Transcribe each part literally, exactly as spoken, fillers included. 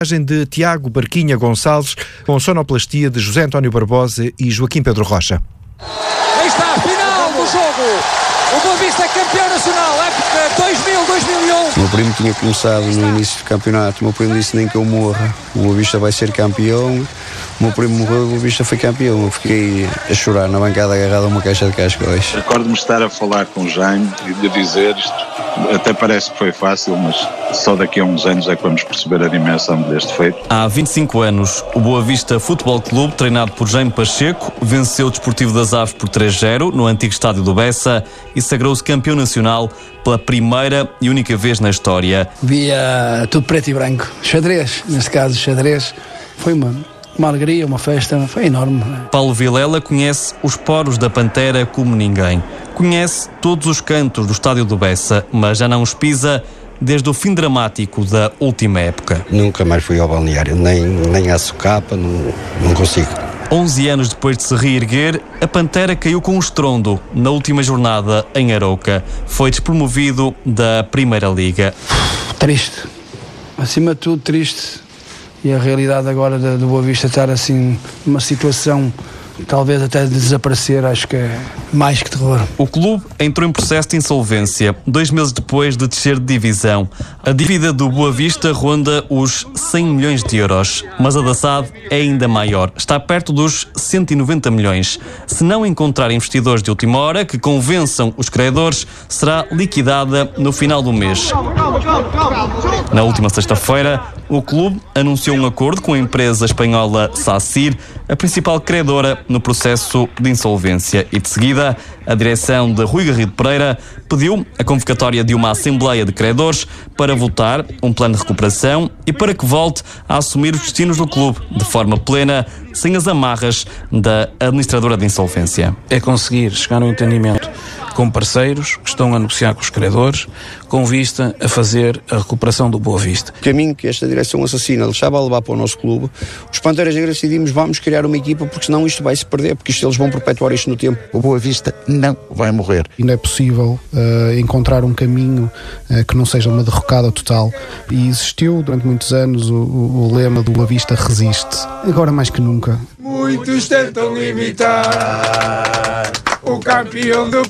De Tiago Barquinha Gonçalves, com sonoplastia de José António Barbosa e Joaquim Pedro Rocha. Aí está a final do jogo. O Boa Vista é campeão nacional, época dois mil, dois mil e um. O meu primo tinha começado no início do campeonato. O meu primo disse nem que eu morra. O Boa Vista vai ser campeão. O meu primo morreu, o Boa Vista foi campeão. Eu fiquei a chorar na bancada agarrado a uma caixa de cascóis. Recordo-me estar a falar com o Jaime e de dizer isto. Até parece que foi fácil, mas só daqui a uns anos é que vamos perceber a dimensão deste feito. Há vinte e cinco anos, o Boa Vista Futebol Clube, treinado por Jaime Pacheco, venceu o Desportivo das Aves por três a zero no antigo estádio do Bessa e sagrou-se campeão nacional pela primeira e única vez na história. Via tudo preto e branco, xadrez, neste caso xadrez, foi uma, uma alegria, uma festa, foi enorme. Paulo Vilela conhece os poros da Pantera como ninguém. Conhece todos os cantos do estádio do Bessa, mas já não os pisa desde o fim dramático da última época. Nunca mais fui ao balneário, nem, nem à socapa, não, não consigo. onze anos depois de se reerguer, a Pantera caiu com um estrondo na última jornada em Arouca. Foi despromovido da Primeira Liga. Triste, acima de tudo triste. E a realidade agora do Boa Vista estar assim numa situação talvez até de desaparecer, acho que é mais que terror. O clube entrou em processo de insolvência dois meses depois de descer de divisão. A dívida do Boa Vista ronda os cem milhões de euros, mas a da S A D é ainda maior. Está perto dos cento e noventa milhões. Se não encontrar investidores de última hora que convençam os credores, será liquidada no final do mês. Na última sexta-feira, o clube anunciou um acordo com a empresa espanhola SACIR, a principal credora no processo de insolvência, e de seguida a direção de Rui Garrido Pereira pediu a convocatória de uma Assembleia de Credores para votar um plano de recuperação e para que volte a assumir os destinos do clube de forma plena, sem as amarras da administradora de insolvência. É conseguir chegar a um entendimento com parceiros que estão a negociar com os credores, com vista a fazer a recuperação do Boa Vista. O caminho que esta direção assassina deixava a levar para o nosso clube, os Panteras Negras decidimos, vamos criar uma equipa, porque senão isto vai se perder, porque isto, eles vão perpetuar isto no tempo. O Boa Vista não vai morrer. E não é possível uh, encontrar um caminho uh, que não seja uma derrocada total. E existiu durante muitos anos o, o, o lema do Boa Vista resiste. Agora mais que nunca. Muitos tentam imitar o campeão de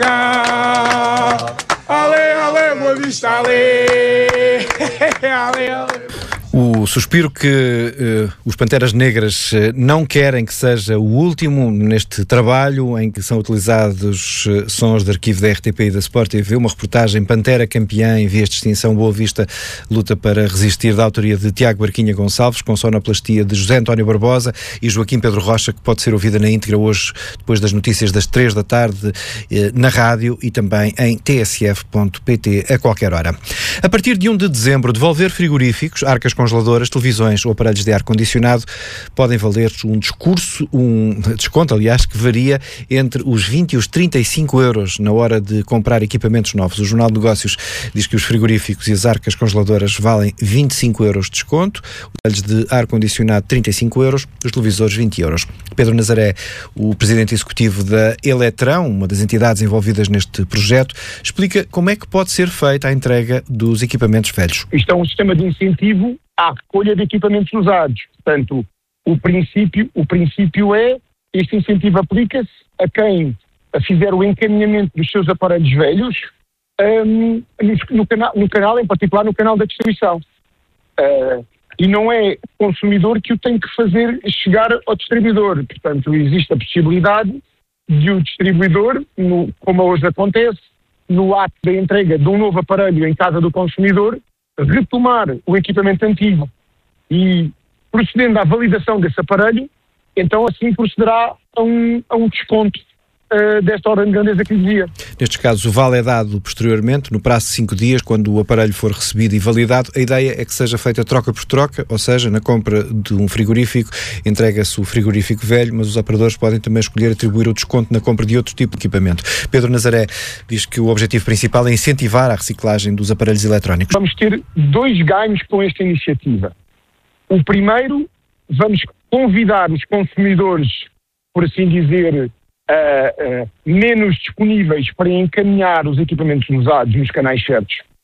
Portugal. Ale, ale, Boa Vista, ale. Ale, ale. O suspiro que uh, os Panteras Negras uh, não querem que seja o último neste trabalho em que são utilizados uh, sons de arquivo da R T P e da Sport T V. Uma reportagem Pantera campeã em vias de extinção. Boa Vista luta para resistir, da autoria de Tiago Barquinha Gonçalves, com sonoplastia de José António Barbosa e Joaquim Pedro Rocha, que pode ser ouvida na íntegra hoje, depois das notícias das três da tarde, uh, na rádio e também em t s f ponto p t a qualquer hora. A partir de primeiro de dezembro, devolver frigoríficos, arcas congeladoras, televisões ou aparelhos de ar-condicionado podem valer um discurso, um desconto, aliás, que varia entre os vinte e os trinta e cinco euros na hora de comprar equipamentos novos. O Jornal de Negócios diz que os frigoríficos e as arcas congeladoras valem vinte e cinco euros de desconto, os aparelhos de ar-condicionado trinta e cinco euros, os televisores vinte euros. Pedro Nazaré, o presidente executivo da Eletrão, uma das entidades envolvidas neste projeto, explica como é que pode ser feita a entrega dos equipamentos velhos. Isto é um sistema de incentivo à recolha de equipamentos usados. Portanto, o princípio, o princípio é, este incentivo aplica-se a quem fizer o encaminhamento dos seus aparelhos velhos um, no, no, canal, no canal, em particular no canal da distribuição. Uh, e não é o consumidor que o tem que fazer chegar ao distribuidor. Portanto, existe a possibilidade de o distribuidor, no, como hoje acontece, no ato da entrega de um novo aparelho em casa do consumidor, retomar o equipamento antigo e, procedendo à validação desse aparelho, então assim procederá a um, a um desconto uh, desta ordem de grandeza que lhe dizia. Nestes casos, o vale é dado posteriormente, no prazo de cinco dias, quando o aparelho for recebido e validado. A ideia é que seja feita troca por troca, ou seja, na compra de um frigorífico, entrega-se o frigorífico velho, mas os operadores podem também escolher atribuir o desconto na compra de outro tipo de equipamento. Pedro Nazaré diz que o objetivo principal é incentivar a reciclagem dos aparelhos eletrónicos. Vamos ter dois ganhos com esta iniciativa. O primeiro, vamos convidar os consumidores, por assim dizer, Uh, uh, menos disponíveis para encaminhar os equipamentos usados nos canais certos,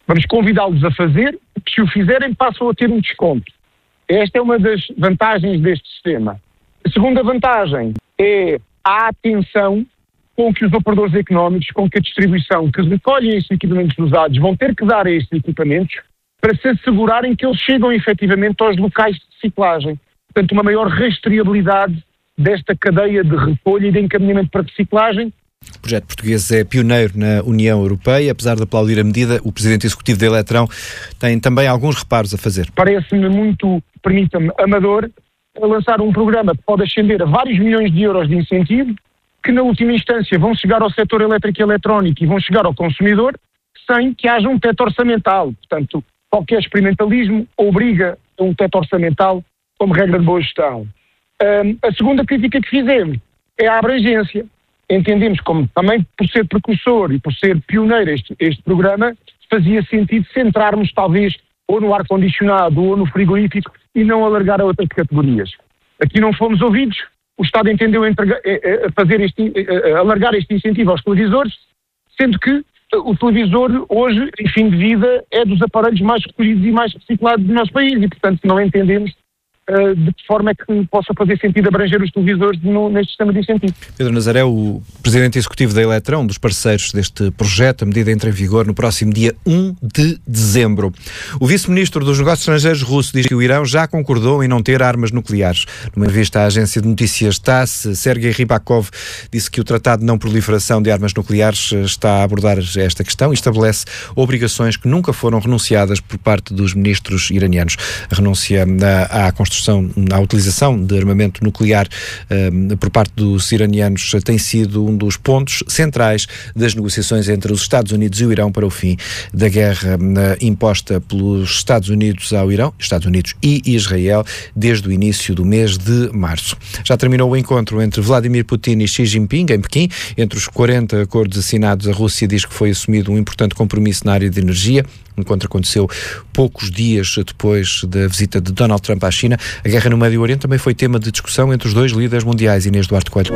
Vamos convidá-los a fazer, porque se o fizerem passam a ter um desconto. Esta é uma das vantagens deste sistema. A segunda vantagem é a atenção com que os operadores económicos, com que a distribuição, que recolhem estes equipamentos usados, vão ter que dar a estes equipamentos para se assegurarem que eles chegam efetivamente aos locais de reciclagem. Portanto, uma maior rastreabilidade desta cadeia de recolha e de encaminhamento para reciclagem. O projeto português é pioneiro na União Europeia. Apesar de aplaudir a medida, o presidente executivo da Eletrão tem também alguns reparos a fazer. Parece-me muito, permita-me, amador, a lançar um programa que pode ascender a vários milhões de euros de incentivo, que na última instância vão chegar ao setor elétrico e eletrónico e vão chegar ao consumidor, sem que haja um teto orçamental. Portanto, qualquer experimentalismo obriga a um teto orçamental como regra de boa gestão. Um, a segunda crítica que fizemos é a abrangência. Entendemos como também por ser precursor e por ser pioneiro este, este programa, fazia sentido centrarmos talvez ou no ar-condicionado ou no frigorífico e não alargar a outras categorias. Aqui não fomos ouvidos, o Estado entendeu entregar, a fazer este, a alargar este incentivo aos televisores, sendo que o televisor hoje, em fim de vida, é dos aparelhos mais recolhidos e mais reciclados do nosso país e, portanto, não entendemos uh, de que forma é que possa fazer sentido abranger os televisores no, neste sistema de incentivo. Pedro Nazaré, o presidente executivo da Eletrão, um dos parceiros deste projeto, a medida entra em vigor no próximo dia um de dezembro. O vice-ministro dos Negócios Estrangeiros russo diz que o Irão já concordou em não ter armas nucleares. Numa entrevista à agência de notícias TASS, Sergei Rybakov disse que o Tratado de Não Proliferação de Armas Nucleares está a abordar esta questão e estabelece obrigações que nunca foram renunciadas por parte dos ministros iranianos. A renúncia à construção, à utilização de armamento nuclear um, por parte dos iranianos tem sido um dos pontos centrais das negociações entre os Estados Unidos e o Irão para o fim da guerra uh, imposta pelos Estados Unidos ao Irão, Estados Unidos e Israel, desde o início do mês de março. Já terminou o encontro entre Vladimir Putin e Xi Jinping em Pequim. Entre os quarenta acordos assinados, a Rússia diz que foi assumido um importante compromisso na área de energia. O encontro aconteceu poucos dias depois da visita de Donald Trump à China. A guerra no Médio Oriente também foi tema de discussão entre os dois líderes mundiais. Inês Duarte Coelho.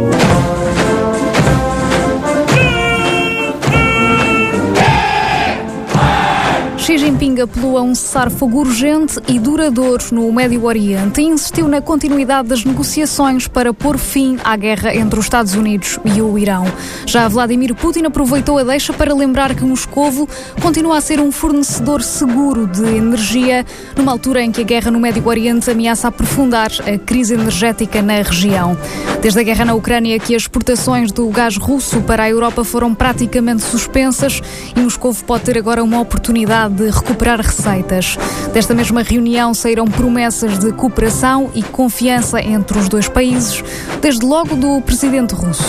Xi Jinping apelou a um cessar-fogo urgente e duradouro no Médio Oriente e insistiu na continuidade das negociações para pôr fim à guerra entre os Estados Unidos e o Irão. Já Vladimir Putin aproveitou a deixa para lembrar que Moscovo continua a ser um fornecedor seguro de energia, numa altura em que a guerra no Médio Oriente ameaça aprofundar a crise energética na região. Desde a guerra na Ucrânia que as exportações do gás russo para a Europa foram praticamente suspensas e Moscovo pode ter agora uma oportunidade de recuperar receitas. Desta mesma reunião saíram promessas de cooperação e confiança entre os dois países, desde logo do presidente russo.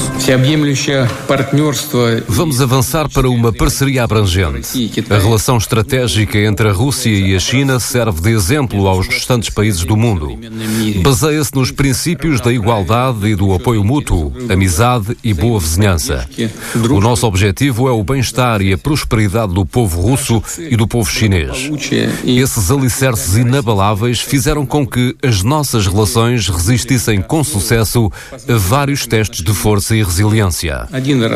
Vamos avançar para uma parceria abrangente. A relação estratégica entre a Rússia e a China serve de exemplo aos restantes países do mundo. Baseia-se nos princípios da igualdade e do apoio mútuo, amizade e boa vizinhança. O nosso objetivo é o bem-estar e a prosperidade do povo russo e do povo chinês. Esses alicerces inabaláveis fizeram com que as nossas relações resistissem com sucesso a vários testes de força e resiliência.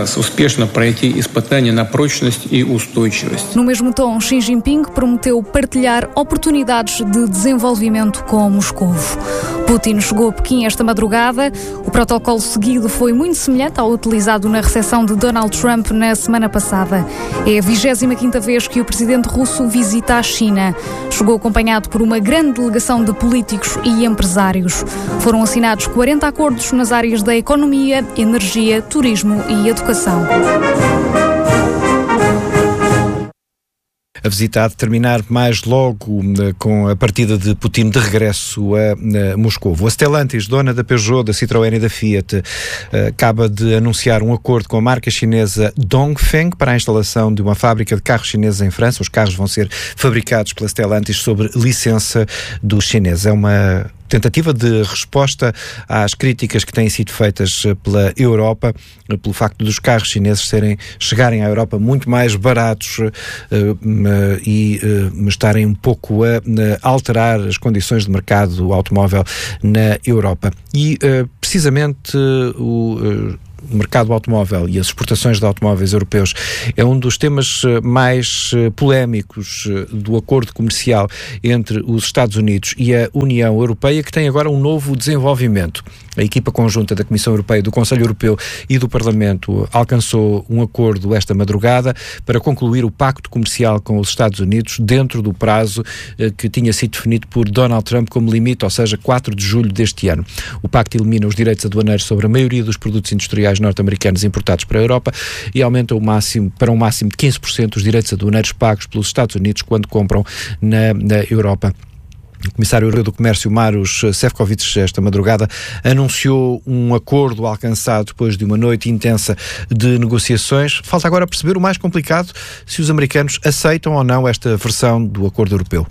No mesmo tom, Xi Jinping prometeu partilhar oportunidades de desenvolvimento com Moscovo. Putin chegou a Pequim esta madrugada. O protocolo seguido foi muito semelhante ao utilizado na recepção de Donald Trump na semana passada. É a vigésima quinta vez que o presidente russo visita a China. Chegou acompanhado por uma grande delegação de políticos e empresários. Foram assinados quarenta acordos nas áreas da economia, energia, turismo e educação. A visita há de terminar mais logo uh, com a partida de Putin de regresso a uh, Moscovo. A Stellantis, dona da Peugeot, da Citroën e da Fiat, uh, acaba de anunciar um acordo com a marca chinesa Dongfeng para a instalação de uma fábrica de carros chineses em França. Os carros vão ser fabricados pela Stellantis sob licença dos chineses. É uma tentativa de resposta às críticas que têm sido feitas pela Europa, pelo facto dos carros chineses serem, chegarem à Europa muito mais baratos uh, uh, e uh, estarem um pouco a uh, alterar as condições de mercado automóvel na Europa. E uh, precisamente uh, o... Uh, mercado automóvel e as exportações de automóveis europeus é um dos temas mais polémicos do acordo comercial entre os Estados Unidos e a União Europeia, que tem agora um novo desenvolvimento. A equipa conjunta da Comissão Europeia, do Conselho Europeu e do Parlamento alcançou um acordo esta madrugada para concluir o pacto comercial com os Estados Unidos dentro do prazo eh, que tinha sido definido por Donald Trump como limite, ou seja, quatro de julho deste ano. O pacto elimina os direitos aduaneiros sobre a maioria dos produtos industriais norte-americanos importados para a Europa e aumenta o máximo, para um máximo de quinze por cento os direitos aduaneiros pagos pelos Estados Unidos quando compram na, na Europa. O Comissário Europeu do Comércio, Maroš Šefčovič, esta madrugada anunciou um acordo alcançado depois de uma noite intensa de negociações. Falta agora perceber o mais complicado, se os americanos aceitam ou não esta versão do acordo europeu.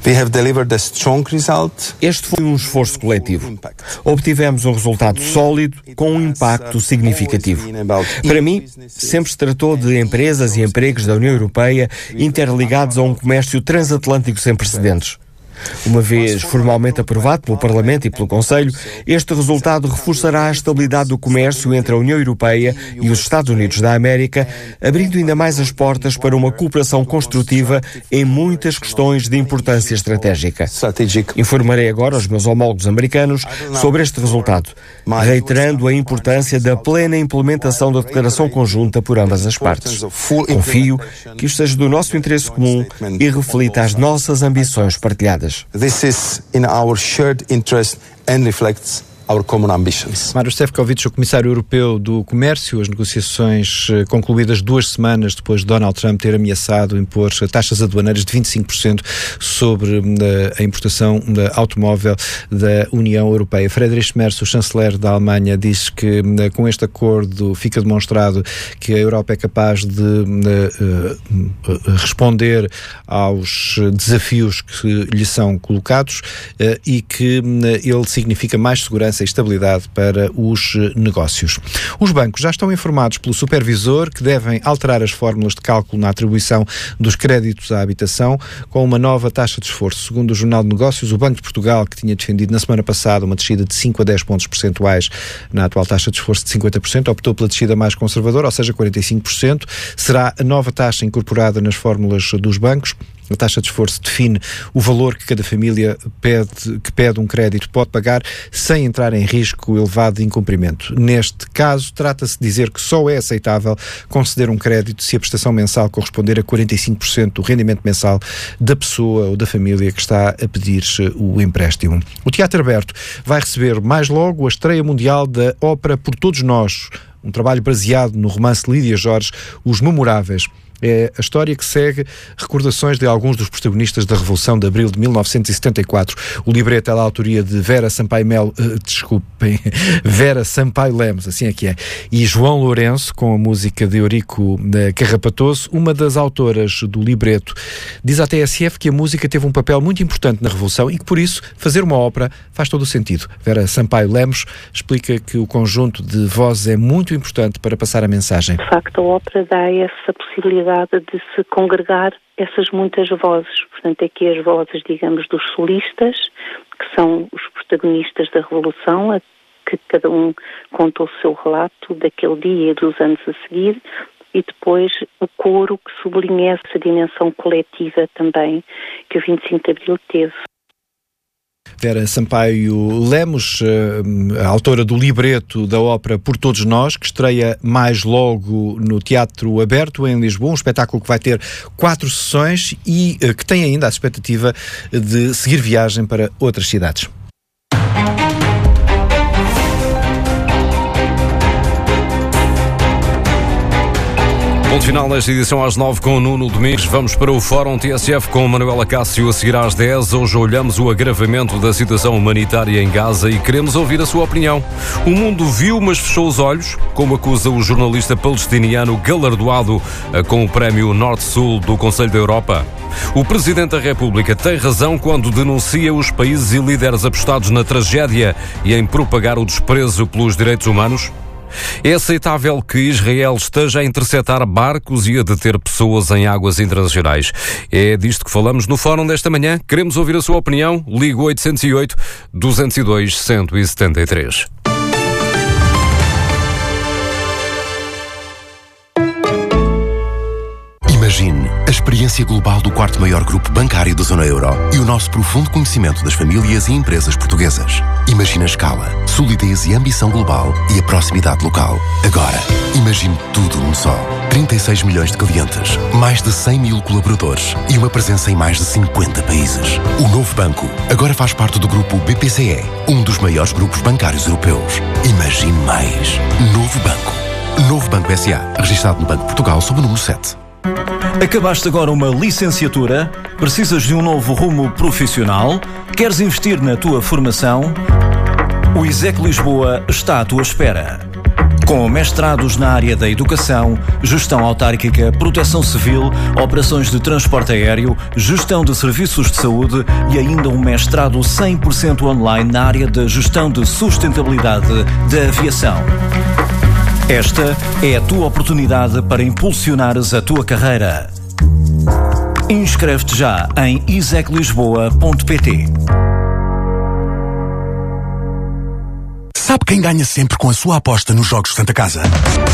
Este foi um esforço coletivo. Obtivemos um resultado sólido com um impacto significativo. Para mim, sempre se tratou de empresas e empregos da União Europeia interligados a um comércio transatlântico sem precedentes. Uma vez formalmente aprovado pelo Parlamento e pelo Conselho, este resultado reforçará a estabilidade do comércio entre a União Europeia e os Estados Unidos da América, abrindo ainda mais as portas para uma cooperação construtiva em muitas questões de importância estratégica. Informarei agora os meus homólogos americanos sobre este resultado, reiterando a importância da plena implementação da declaração conjunta por ambas as partes. Confio que isto seja do nosso interesse comum e reflita as nossas ambições partilhadas. This is in our shared interest and reflects our common ambitions. Maroš Šefčovič, o Comissário Europeu do Comércio, as negociações concluídas duas semanas depois de Donald Trump ter ameaçado impor taxas aduaneiras de vinte e cinco por cento sobre uh, a importação de automóvel da União Europeia. Friedrich Merz, o chanceler da Alemanha, diz que uh, com este acordo fica demonstrado que a Europa é capaz de uh, uh, responder aos desafios que lhe são colocados uh, e que uh, ele significa mais segurança e estabilidade para os negócios. Os bancos já estão informados pelo supervisor que devem alterar as fórmulas de cálculo na atribuição dos créditos à habitação com uma nova taxa de esforço. Segundo o Jornal de Negócios, o Banco de Portugal, que tinha defendido na semana passada uma descida de cinco a dez pontos percentuais na atual taxa de esforço de cinquenta por cento, optou pela descida mais conservadora, ou seja, quarenta e cinco por cento. Será a nova taxa incorporada nas fórmulas dos bancos. A taxa de esforço define o valor que cada família pede, que pede um crédito pode pagar sem entrar em risco elevado de incumprimento. Neste caso, trata-se de dizer que só é aceitável conceder um crédito se a prestação mensal corresponder a quarenta e cinco por cento do rendimento mensal da pessoa ou da família que está a pedir o empréstimo. O Teatro Aberto vai receber mais logo a estreia mundial da ópera Por Todos Nós, um trabalho baseado no romance de Lídia Jorge, Os Memoráveis. É a história que segue recordações de alguns dos protagonistas da Revolução de Abril de mil novecentos e setenta e quatro. O libreto é da autoria de Vera Sampaio Melo, uh, desculpem, Vera Sampaio Lemos, assim é que é, e João Lourenço, com a música de Eurico uh, Carrapatoso, uma das autoras do libreto. Diz à T S F que a música teve um papel muito importante na Revolução e que, por isso, fazer uma ópera faz todo o sentido. Vera Sampaio Lemos explica que o conjunto de vozes é muito importante para passar a mensagem. De facto, a ópera dá essa possibilidade de se congregar essas muitas vozes. Portanto, aqui as vozes, digamos, dos solistas, que são os protagonistas da Revolução, que cada um conta o seu relato daquele dia e dos anos a seguir, e depois o coro que sublinha essa dimensão coletiva também que o vinte e cinco de Abril teve. Vera Sampaio Lemos, a autora do libreto da ópera Por Todos Nós, que estreia mais logo no Teatro Aberto, em Lisboa, um espetáculo que vai ter quatro sessões e que tem ainda a expectativa de seguir viagem para outras cidades. Ponto final nesta edição às nove com o Nuno Domingos. Vamos para o Fórum T S F com Manuela Cássio a seguir às dez. Hoje olhamos o agravamento da situação humanitária em Gaza e queremos ouvir a sua opinião. O mundo viu, mas fechou os olhos, como acusa o jornalista palestiniano galardoado com o prémio Norte-Sul do Conselho da Europa. O Presidente da República tem razão quando denuncia os países e líderes apostados na tragédia e em propagar o desprezo pelos direitos humanos. É aceitável que Israel esteja a interceptar barcos e a deter pessoas em águas internacionais. É disto que falamos no Fórum desta manhã. Queremos ouvir a sua opinião. Ligue oitocentos e oito, duzentos e dois, cento e setenta e três. experiência global do quarto maior grupo bancário da zona euro e o nosso profundo conhecimento das famílias e empresas portuguesas. Imagina a escala, solidez e ambição global e a proximidade local. Agora, imagine tudo num só. trinta e seis milhões de clientes, mais de cem mil colaboradores e uma presença em mais de cinquenta países. O novo banco agora faz parte do grupo B P C E, um dos maiores grupos bancários europeus. Imagine mais. Novo Banco. Novo Banco S A, registado no Banco de Portugal sob o número sete. Acabaste agora uma licenciatura? Precisas de um novo rumo profissional? Queres investir na tua formação? O ISEC Lisboa está à tua espera. Com mestrados na área da educação, gestão autárquica, proteção civil, operações de transporte aéreo, gestão de serviços de saúde e ainda um mestrado cem por cento online na área da gestão de sustentabilidade da aviação. Esta é a tua oportunidade para impulsionares a tua carreira. Inscreve-te já em isec lisboa ponto pt. Sabe quem ganha sempre com a sua aposta nos Jogos Santa Casa?